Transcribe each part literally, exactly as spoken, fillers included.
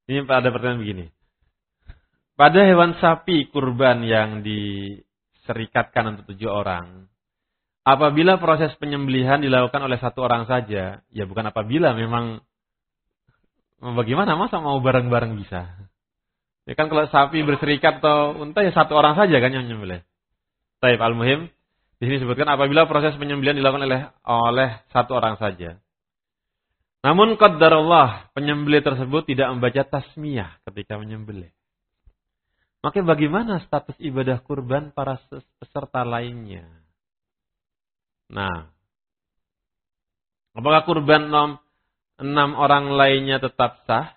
Ini ada pertanyaan begini. Pada hewan sapi kurban yang diserikatkan untuk tujuh orang, apabila proses penyembelihan dilakukan oleh satu orang saja, ya bukan apabila, memang bagaimana, masa mau bareng-bareng bisa? Ya kan kalau sapi berserikat atau unta ya satu orang saja kan yang menyembelih. Taib, al-muhim di sini disebutkan apabila proses penyembelihan dilakukan oleh oleh satu orang saja. Namun qaddarullah, penyembelih tersebut tidak membaca tasmiyah ketika menyembelih. Maka bagaimana status ibadah kurban para peserta lainnya? Nah, apakah kurban enam, enam orang lainnya tetap sah?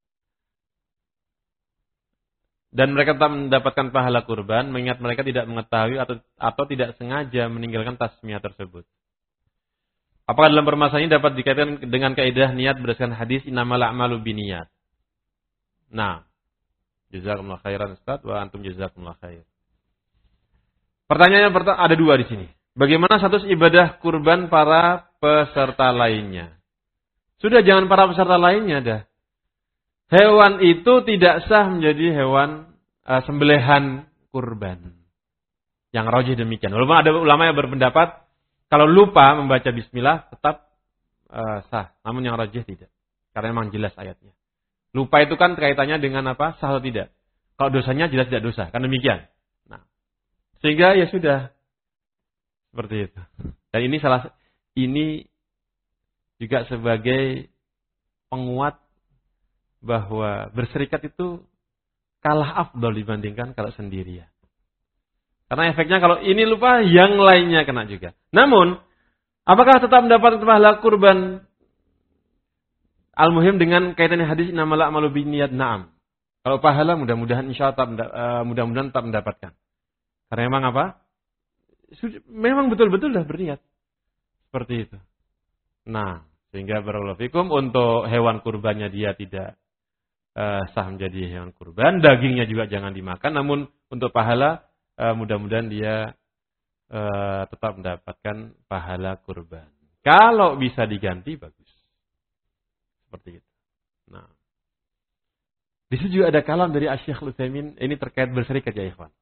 Dan mereka tetap mendapatkan pahala kurban, mengingat mereka tidak mengetahui atau, atau tidak sengaja meninggalkan tasmiyah tersebut. Apakah dalam permasalahan ini dapat dikaitkan dengan kaidah niat berdasarkan hadis innamal a'malu binniyat? Nah, jazakumullah khairan Ustaz wa antum jazakumullah khair. Pertanyaannya ada dua di sini. Bagaimana status ibadah kurban para peserta lainnya? Sudah, jangan para peserta lainnya dah. Hewan itu tidak sah menjadi hewan uh, sembelihan kurban. Yang rajih demikian. Walaupun ada ulama yang berpendapat kalau lupa membaca bismillah tetap uh, sah. Namun yang rajih tidak. Karena memang jelas ayatnya. Lupa itu kan kaitannya dengan apa? Sah atau tidak. Kalau dosanya jelas tidak dosa. Kan demikian. Nah, sehingga ya sudah. Seperti itu. Dan ini salah ini juga sebagai penguat bahwa berserikat itu kalah afdal dibandingkan kalau sendirian. Karena efeknya kalau ini lupa, yang lainnya kena juga. Namun, apakah tetap mendapat pahala kurban? Al-muhim dengan kaitannya hadis innamal a'malu binniyat, na'am. Kalau pahala mudah-mudahan insyaallah tetap uh, mudah-mudahan tetap mendapatkan. Karena memang apa? Memang betul-betul dah berniat. Seperti itu. Nah, sehingga barakallahu fikum untuk hewan kurbannya dia tidak uh, sah menjadi hewan kurban, dagingnya juga jangan dimakan, namun untuk pahala uh, mudah-mudahan dia uh, tetap mendapatkan pahala kurban. Kalau bisa diganti bagus. Seperti itu. Nah, di situ juga ada kalam dari Asy-Syaikh Utsaimin, ini terkait berserikat ya ikhwan.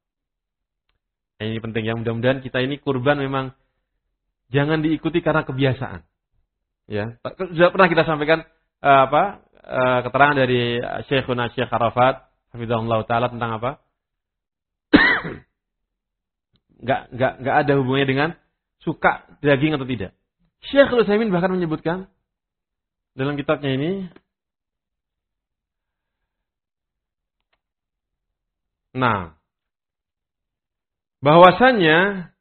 Ini penting ya, mudah-mudahan kita ini kurban memang jangan diikuti karena kebiasaan. Ya, sudah pernah kita sampaikan uh, apa? Uh, keterangan dari Syekhuna Syekh Arafat hafizahullah taala tentang apa? Enggak enggak enggak ada hubungannya dengan suka daging atau tidak. Syekh Utsaimin bahkan menyebutkan dalam kitabnya ini, nah, bahwasannya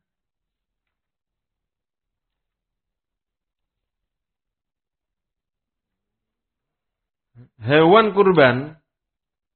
hewan kurban